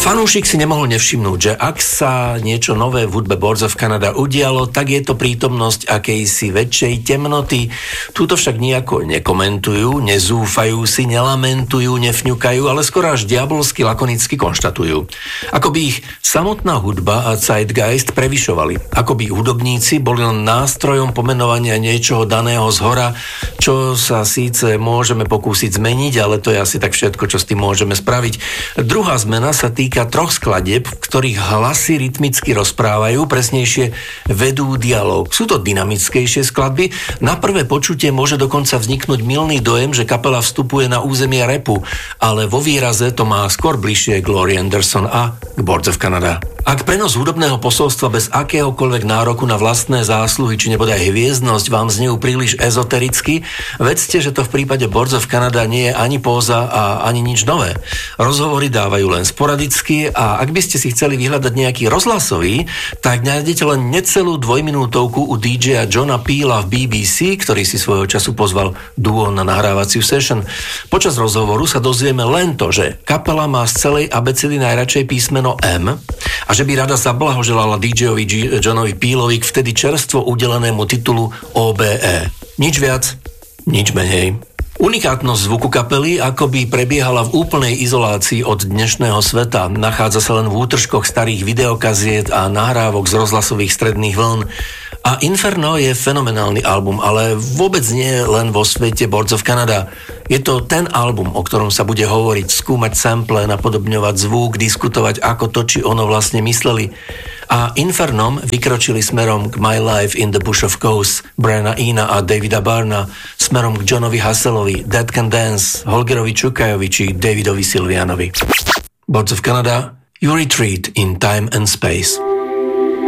Fanúšik si nemohol nevšimnúť, že ak sa niečo nové v hudbe Boards of Canada udialo, tak je to prítomnosť akejsi väčšej temnoty. Túto však nejako nekomentujú, nezúfajú si, nelamentujú, nefňukajú, ale skoro až diabolsky lakonicky konštatujú. Ako by ich samotná hudba a zeitgeist prevyšovali. Ako by hudobníci boli len nástrojom pomenovania niečoho daného zhora, čo sa síce môžeme pokúsiť zmeniť, ale to je asi tak všetko, čo s tým môžeme spraviť. Druhá zmena sa týka troch skladieb, v ktorých hlasy rytmicky rozprávajú, presnejšie vedú dialóg. Sú to dynamickejšie skladby. Na prvé počutie môže dokonca vzniknúť mylný dojem, že kapela vstupuje na územie rapu, ale vo výraze to má skôr bližšie k Laurie Anderson a k Boards of Canada. Ak prenos hudobného posolstva bez akéhokoľvek nároku na vlastné zásluhy či nebodaj hviezdnosť vám znejú príliš ezotericky, vedzte, že to v prípade Boards of Canada nie je ani póza a ani nič nové. Rozhovory dávajú len sporadicky a ak by ste si chceli vyhľadať nejaký rozhlasový, tak nájdete len necelú dvojminútovku u DJ-a Johna Peela v BBC, ktorý si svojho času pozval duo na nahrávaciu session. Počas rozhovoru sa dozvieme len to, že kapela má z celej abecedy najradšej písmeno M a že by rada zablahoželala DJ-ovi Johnovi Peelovi k vtedy čerstvo udelenému titulu OBE. Nič viac, nič menej. Unikátnosť zvuku kapely akoby prebiehala v úplnej izolácii od dnešného sveta. Nachádza sa len v útržkoch starých videokaziet a nahrávok z rozhlasových stredných vln. A Inferno je fenomenálny album, ale vôbec nie len vo svete Boards of Canada. Je to ten album, o ktorom sa bude hovoriť, skúmať sample, napodobňovať zvuk, diskutovať, ako to či ono vlastne mysleli. A Infernom vykročili smerom k My Life in the Bush of Ghosts, Briana Ena a Davida Barna, smerom k Johnovi Hassellovi, Dead Can Dance, Holgerovi Čukajovi či Davidovi Sylvianovi. Boards of Canada, You Retreat in Time and Space.